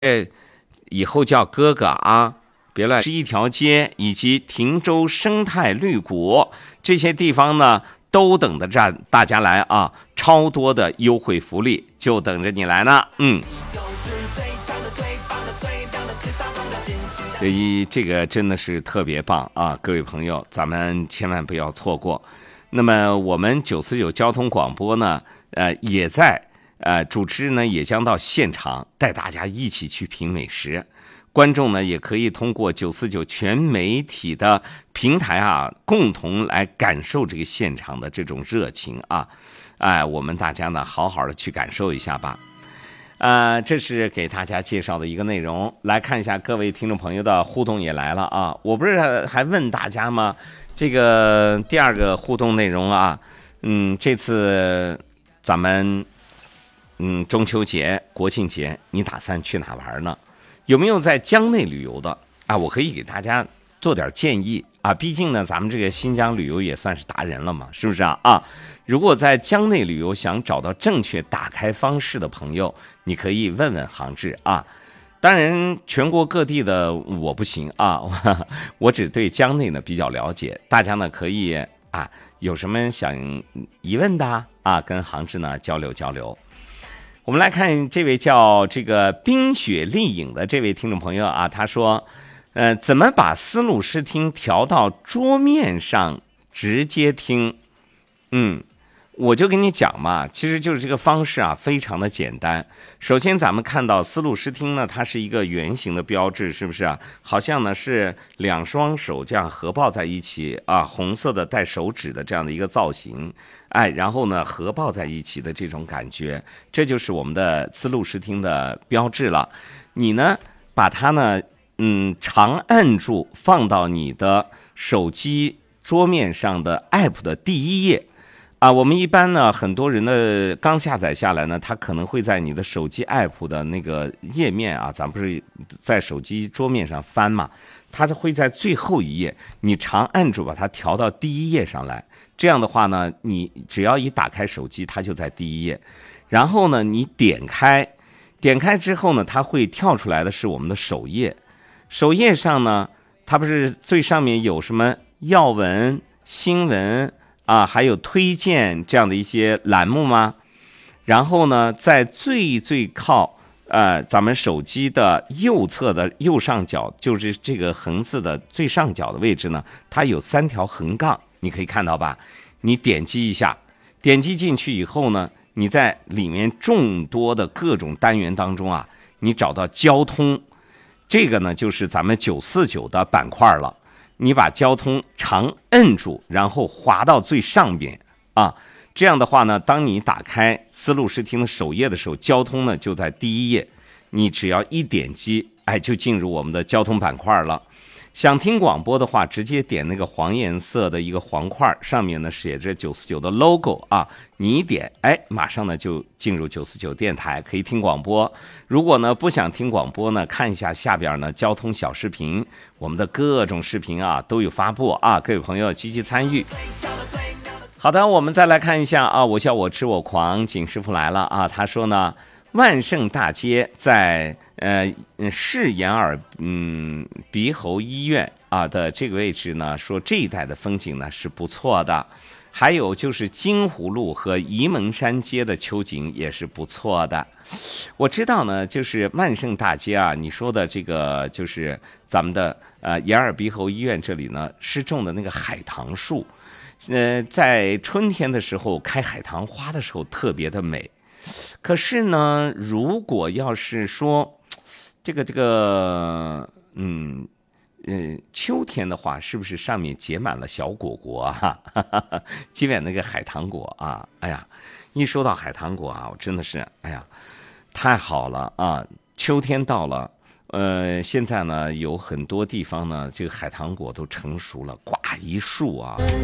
以后叫哥哥啊，别乱。是一条街以及亭州生态绿谷这些地方呢，都等着大家来啊，超多的优惠福利就等着你来呢。这个真的是特别棒啊，各位朋友，咱们千万不要错过。那么我们949交通广播呢，也在主持人呢也将到现场带大家一起去品美食。观众呢也可以通过949全媒体的平台啊，共同来感受这个现场的这种热情啊！我们大家呢好好的去感受一下吧。这是给大家介绍的一个内容。来看一下各位听众朋友的互动也来了啊！我不是还问大家吗？这个第二个互动内容啊，这次咱们中秋节、国庆节，你打算去哪玩呢？有没有在疆内旅游的啊？我可以给大家做点建议啊，毕竟呢，咱们这个新疆旅游也算是达人了嘛，是不是啊？如果在疆内旅游想找到正确打开方式的朋友，你可以问问航志啊。当然，全国各地的我不行啊，我只对疆内呢比较了解。大家呢可以啊，有什么想疑问的啊，跟航志呢交流交流。我们来看这位叫这个冰雪丽影的这位听众朋友啊，他说，怎么把思路视听调到桌面上直接听？我就跟你讲嘛，其实就是这个方式啊，非常的简单。首先，咱们看到思路视听呢，它是一个圆形的标志，是不是啊？好像呢是两双手这样合抱在一起啊，红色的带手指的这样的一个造型，然后呢合抱在一起的这种感觉，这就是我们的思路视听的标志了。你呢把它呢，长按住放到你的手机桌面上的 app 的第一页。我们一般呢，很多人呢刚下载下来呢，他可能会在你的手机 app 的那个页面啊，咱不是在手机桌面上翻嘛，它会在最后一页，你长按住把它调到第一页上来。这样的话呢，你只要一打开手机，它就在第一页。然后呢，你点开之后呢，它会跳出来的是我们的首页。首页上呢，它不是最上面有什么要闻、新闻还有推荐这样的一些栏目吗？然后呢，在最靠咱们手机的右侧的右上角，就是这个横字的最上角的位置呢，它有3条横杠，你可以看到吧？你点击一下，点击进去以后呢，你在里面众多的各种单元当中啊，你找到交通，这个呢就是咱们949的板块了。你把交通长摁住，然后滑到最上边啊，这样的话呢，当你打开思路视听的首页的时候，交通呢就在第一页，你只要一点击，就进入我们的交通板块了。想听广播的话，直接点那个黄颜色的一个黄块，上面呢写着949的 logo 啊，你一点，马上呢就进入949电台，可以听广播。如果呢不想听广播呢，看一下下边呢交通小视频，我们的各种视频啊都有发布啊，各位朋友积极参与。好的，我们再来看一下啊，我笑我痴我狂，景师傅来了啊，他说呢，万盛大街在市眼耳鼻喉医院的这个位置呢，说这一带的风景呢是不错的，还有就是金湖路和沂蒙山街的秋景也是不错的。我知道呢，就是万盛大街啊，你说的这个就是咱们的眼耳鼻喉医院这里呢是种的那个海棠树，在春天的时候开海棠花的时候特别的美。可是呢，如果要是说这个秋天的话，是不是上面结满了小果果啊？结满那个海棠果啊！一说到海棠果啊，我真的是太好了啊！秋天到了，现在呢有很多地方呢，这个海棠果都成熟了，挂一树啊。